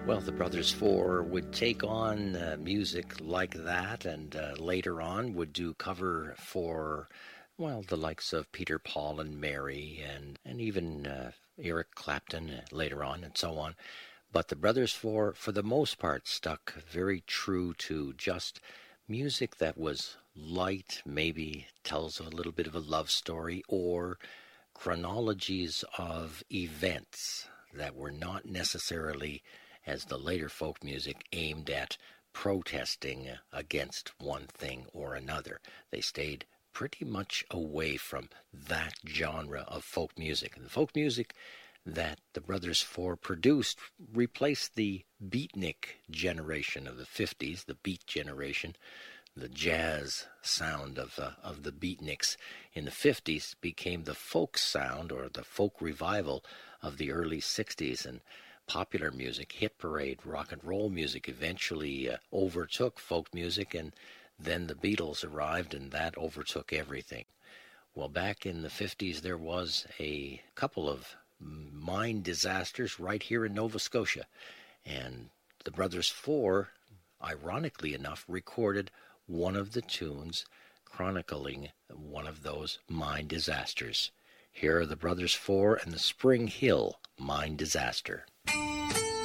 Well, the Brothers Four would take on music like that, and later on would do cover for, well, the likes of Peter, Paul, and Mary, and even Eric Clapton later on, and so on. But the Brothers Four, for the most part, stuck very true to just music that was light, maybe tells a little bit of a love story, or chronologies of events that were not necessarily, as the later folk music, aimed at protesting against one thing or another. They stayed pretty much away from that genre of folk music. And the folk music that the Brothers Four produced replaced the beatnik generation of the 50s, the beat generation. The jazz sound of the beatniks in the 50s became the folk sound, or the folk revival, of the early 60s. And popular music, hit parade, rock and roll music eventually overtook folk music, and then the Beatles arrived and that overtook everything. Well, back in the 50s there was a couple of mine disasters right here in Nova Scotia, and the Brothers Four, ironically enough, recorded one of the tunes chronicling one of those mine disasters. Here are the Brothers Four and the Spring Hill mine disaster.